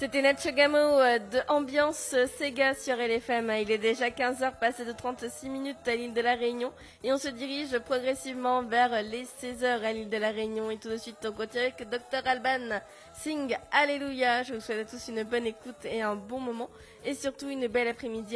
C'était Natchogamo de Ambiance Sega sur LFM. Il est déjà 15h passé de 36 minutes à l'île de la Réunion et on se dirige progressivement vers les 16h à l'île de la Réunion. Et tout de suite, on continue avec Dr Alban. Sing Alléluia. Je vous souhaite à tous une bonne écoute et un bon moment et surtout une belle après-midi.